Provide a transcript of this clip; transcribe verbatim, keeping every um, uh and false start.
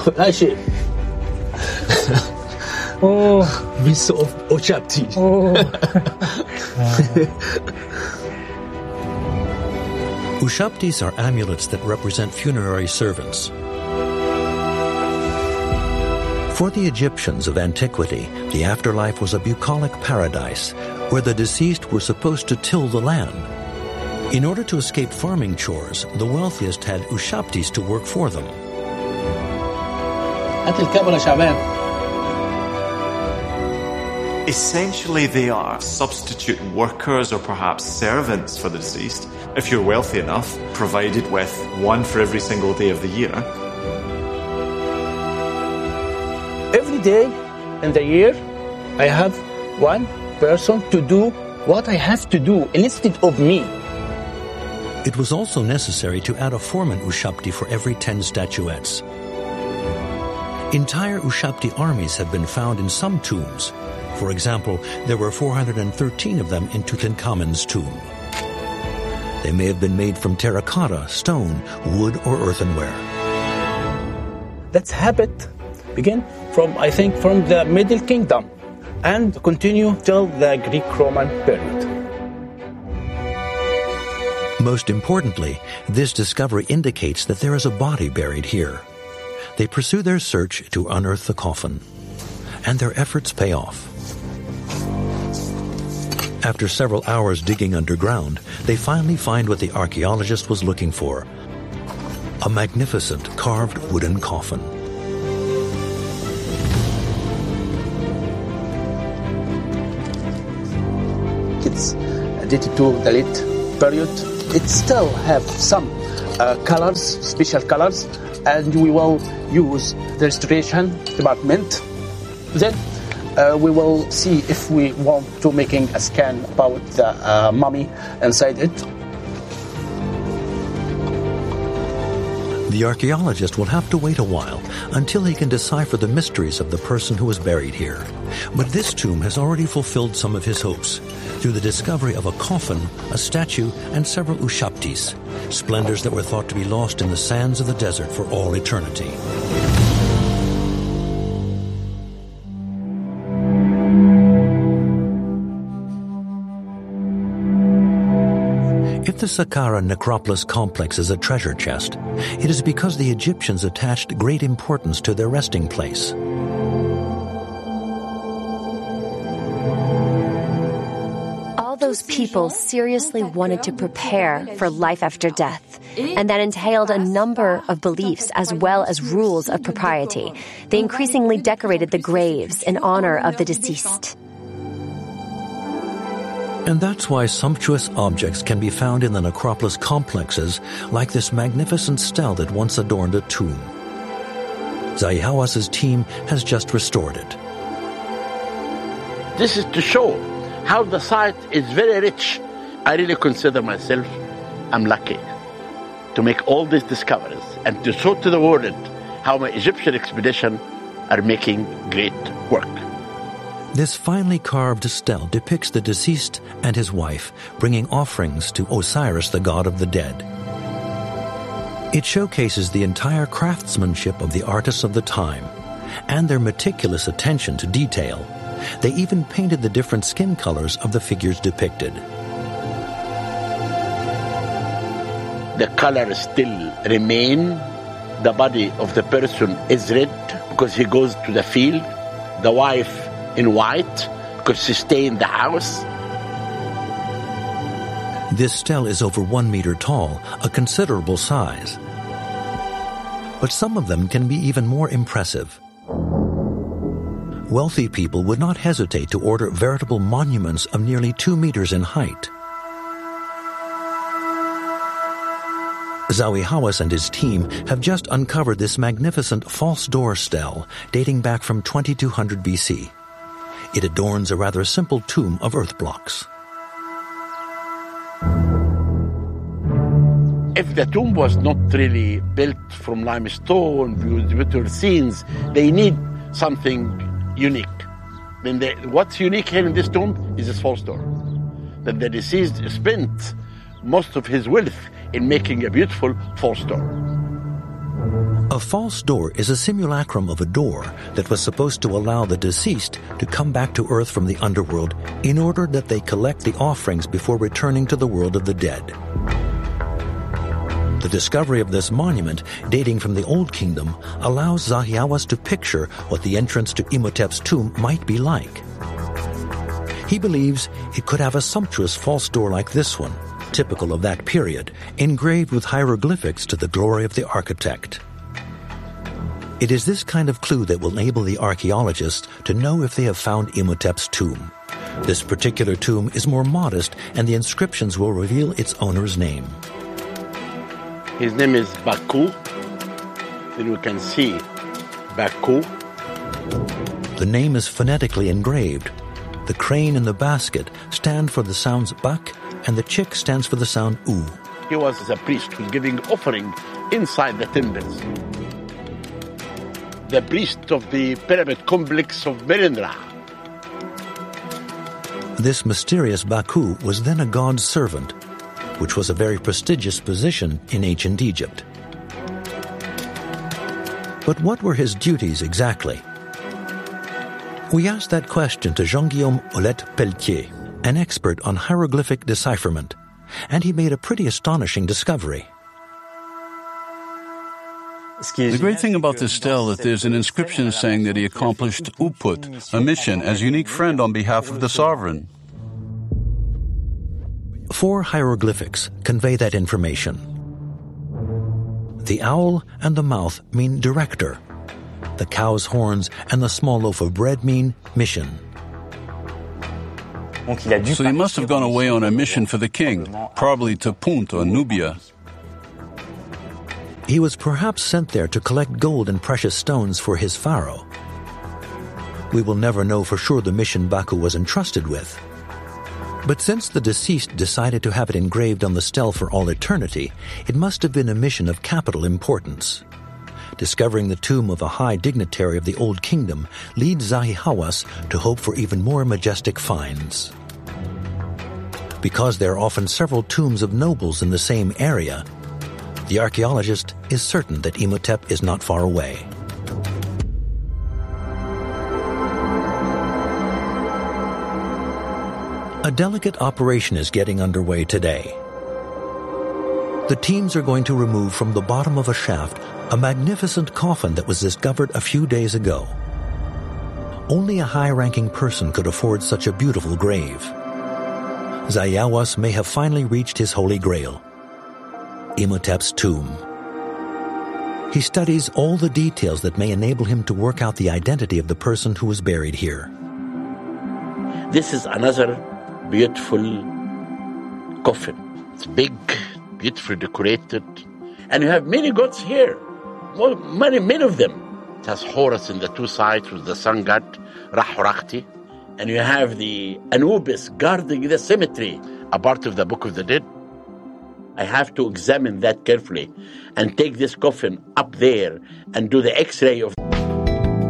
لا شيء. Oh. Miss of Ushapti. Oh. Ushaptis are amulets that represent funerary servants. For the Egyptians of antiquity, the afterlife was a bucolic paradise where the deceased were supposed to till the land. In order to escape farming chores, the wealthiest had Ushaptis to work for them. Essentially, they are substitute workers or perhaps servants for the deceased, if you're wealthy enough, provided with one for every single day of the year. Every day in the year, I have one person to do what I have to do instead of me. It was also necessary to add a foreman Ushapti for every ten statuettes. Entire Ushapti armies have been found in some tombs. For example, there were four hundred thirteen of them in Tutankhamun's tomb. They may have been made from terracotta, stone, wood, or earthenware. That's habit begin from, I think, from the Middle Kingdom and continue till the Greek-Roman period. Most importantly, this discovery indicates that there is a body buried here. They pursue their search to unearth the coffin, and their efforts pay off. After several hours digging underground, they finally find what the archaeologist was looking for: a magnificent carved wooden coffin. It's dated to the late period. It still have some uh, colors, special colors, and we will use the restoration department. Then uh, we will see if we want to making a scan about the uh, mummy inside it. The archaeologist will have to wait a while until he can decipher the mysteries of the person who was buried here. But this tomb has already fulfilled some of his hopes through the discovery of a coffin, a statue, and several Ushaptis, splendors that were thought to be lost in the sands of the desert for all eternity. If the Saqqara necropolis complex is a treasure chest, it is because the Egyptians attached great importance to their resting place. All those people seriously wanted to prepare for life after death, and that entailed a number of beliefs as well as rules of propriety. They increasingly decorated the graves in honor of the deceased. And that's why sumptuous objects can be found in the necropolis complexes, like this magnificent stele that once adorned a tomb. Zahi Hawass's team has just restored it. This is to show how the site is very rich. I really consider myself, I'm lucky to make all these discoveries and to show to the world how my Egyptian expedition are making great work. This finely carved stele depicts the deceased and his wife bringing offerings to Osiris, the god of the dead. It showcases the entire craftsmanship of the artists of the time and their meticulous attention to detail. They even painted the different skin colors of the figures depicted. The colors still remain. The body of the person is red because he goes to the field. The wife in white because she stay in the house. This stele is over one meter tall, a considerable size. But some of them can be even more impressive. Wealthy people would not hesitate to order veritable monuments of nearly two meters in height. Zahi Hawass and his team have just uncovered this magnificent false door stele dating back from twenty-two hundred B C. It adorns a rather simple tomb of earth blocks. If the tomb was not really built from limestone with beautiful scenes, they need something unique. Then they, what's unique here in this tomb is this false door. That the deceased spent most of his wealth in making a beautiful false door. A false door is a simulacrum of a door that was supposed to allow the deceased to come back to earth from the underworld in order that they collect the offerings before returning to the world of the dead. The discovery of this monument, dating from the Old Kingdom, allows Zahi Hawass to picture what the entrance to Imhotep's tomb might be like. He believes it could have a sumptuous false door like this one, typical of that period, engraved with hieroglyphics to the glory of the architect. It is this kind of clue that will enable the archaeologists to know if they have found Imhotep's tomb. This particular tomb is more modest, and the inscriptions will reveal its owner's name. His name is Baku. Then we can see Baku. The name is phonetically engraved. The crane and the basket stand for the sounds bak, and the chick stands for the sound u. He was a priest who was giving offering inside the temples. The priest of the pyramid complex of Merindra. This mysterious Baku was then a god's servant, which was a very prestigious position in ancient Egypt. But what were his duties exactly? We asked that question to Jean-Guillaume Olette-Pelletier, an expert on hieroglyphic decipherment, and he made a pretty astonishing discovery. The great thing about this stele is that there's an inscription saying that he accomplished Uput, a mission, as unique friend on behalf of the sovereign. Four hieroglyphics convey that information. The owl and the mouth mean director. The cow's horns and the small loaf of bread mean mission. So he must have gone away on a mission for the king, probably to Punt or Nubia. He was perhaps sent there to collect gold and precious stones for his pharaoh. We will never know for sure the mission Baku was entrusted with. But since the deceased decided to have it engraved on the stele for all eternity, it must have been a mission of capital importance. Discovering the tomb of a high dignitary of the Old Kingdom leads Zahi Hawass to hope for even more majestic finds. Because there are often several tombs of nobles in the same area, the archaeologist is certain that Imhotep is not far away. A delicate operation is getting underway today. The teams are going to remove from the bottom of a shaft a magnificent coffin that was discovered a few days ago. Only a high-ranking person could afford such a beautiful grave. Zahi Hawass may have finally reached his holy grail, Imhotep's tomb. He studies all the details that may enable him to work out the identity of the person who was buried here. This is another beautiful coffin. It's big, beautifully decorated. And you have many gods here. Well, many, many of them. It has Horus in the two sides with the sun god, Ra-Horakhti. And you have the Anubis guarding the cemetery, a part of the Book of the Dead. I have to examine that carefully and take this coffin up there and do the X-ray of